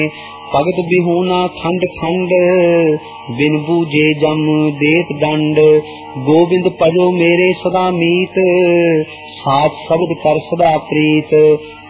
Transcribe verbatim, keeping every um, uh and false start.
भगत बिहूना खंड खंड बिन बूझे जम देत दंड। गोविंद पजो मेरे सदा मीत साथ शब्द कर सदा प्रीत।